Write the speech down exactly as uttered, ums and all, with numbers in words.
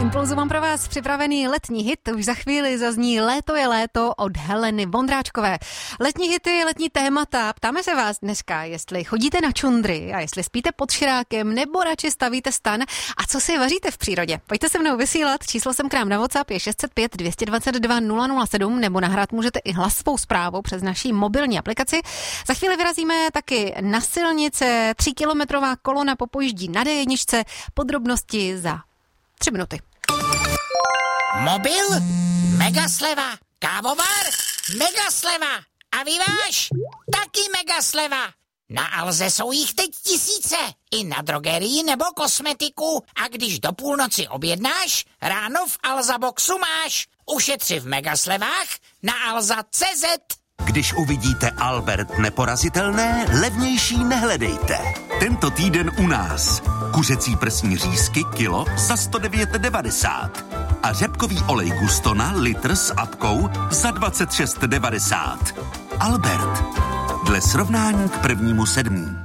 Impulzu mám pro vás připravený letní hit, už za chvíli zazní Léto je léto od Heleny Vondráčkové. Letní hity, letní témata, ptáme se vás dneska, jestli chodíte na čundry a jestli spíte pod širákem nebo radši stavíte stan a co si vaříte v přírodě. Pojďte se mnou vysílat, číslo sem k nám na WhatsApp je šest set pět dvě dvacet dva nula nula sedm nebo nahrát můžete i hlasovou zprávu přes naší mobilní aplikaci. Za chvíli vyrazíme taky na silnice, tříkilometrová kolona popojíždí na dé jedna, podrobnosti za tři minuty. Mobil? Megasleva. Kávovar? Megasleva. A vyváž? Taky megasleva. Na Alze jsou jich teď tisíce. I na drogerii nebo kosmetiku. A když do půlnoci objednáš, ráno v Alza Boxu máš. Ušetři v megaslevách na alza tečka cé zet. Když uvidíte Albert neporazitelné, levnější nehledejte. Tento týden u nás. Kuřecí prsní řízky kilo za sto devět devadesát. A řepkový olej Gustona litr s apkou za dvacet šest devadesát. Albert. Dle srovnání k prvnímu sedmí.